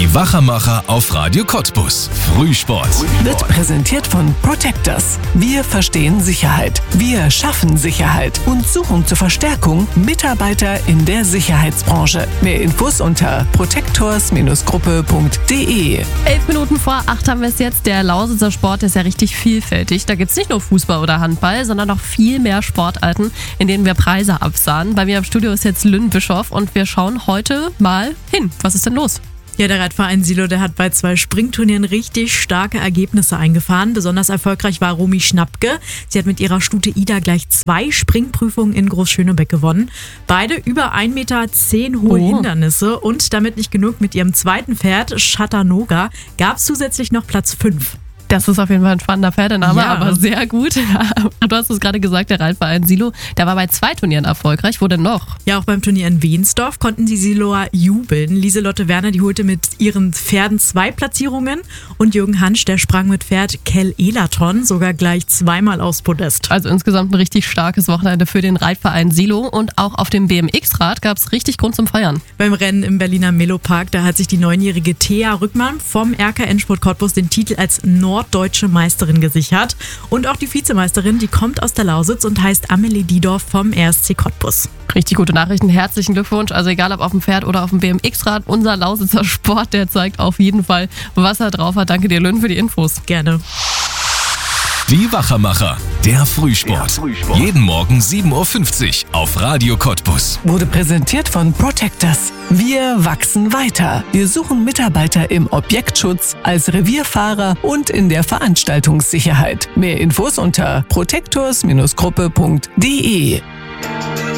Die Wachermacher auf Radio Cottbus. Frühsport. Wird präsentiert von Protectors. Wir verstehen Sicherheit. Wir schaffen Sicherheit und suchen zur Verstärkung Mitarbeiter in der Sicherheitsbranche. Mehr Infos unter protectors-gruppe.de. 11 Minuten vor 8 haben wir es jetzt. Der Lausitzer Sport ist ja richtig vielfältig. Da gibt es nicht nur Fußball oder Handball, sondern noch viel mehr Sportarten, in denen wir Preise absahen. Bei mir im Studio ist jetzt Lynn Bischoff und wir schauen heute mal hin. Was ist denn los? Ja, der Reitverein Silo, der hat bei 2 Springturnieren richtig starke Ergebnisse eingefahren. Besonders erfolgreich war Romy Schnappke. Sie hat mit ihrer Stute Ida gleich 2 Springprüfungen in Großschönebeck gewonnen. Beide über 1,10 Meter hohe Hindernisse. Und damit nicht genug, mit ihrem zweiten Pferd, Chattanooga, gab es zusätzlich noch Platz 5. Das ist auf jeden Fall ein spannender Pferdename, Ja. aber sehr gut. Du hast es gerade gesagt, der Reitverein Silo, der war bei 2 Turnieren erfolgreich. Wo denn noch? Ja, auch beim Turnier in Wehnsdorf konnten die Siloer jubeln. Lieselotte Werner, die holte mit ihren Pferden 2 Platzierungen. Und Jürgen Hansch, der sprang mit Pferd Kell Elaton sogar gleich 2-mal aufs Podest. Also insgesamt ein richtig starkes Wochenende für den Reitverein Silo. Und auch auf dem BMX-Rad gab es richtig Grund zum Feiern. Beim Rennen im Berliner Melopark, da hat sich die 9-jährige Thea Rückmann vom RKN Sport Cottbus den Titel als norddeutsche Meisterin gesichert. Und auch die Vizemeisterin, die kommt aus der Lausitz und heißt Amelie Diedorf vom RSC Cottbus. Richtig gute Nachrichten, herzlichen Glückwunsch. Also egal ob auf dem Pferd oder auf dem BMX-Rad, unser Lausitzer Sport, der zeigt auf jeden Fall, was er drauf hat. Danke dir, Lynn, für die Infos. Gerne. Die Wachermacher. Der Frühsport. Jeden Morgen 7.50 Uhr auf Radio Cottbus. Wurde präsentiert von Protectors. Wir wachsen weiter. Wir suchen Mitarbeiter im Objektschutz, als Revierfahrer und in der Veranstaltungssicherheit. Mehr Infos unter protectors-gruppe.de.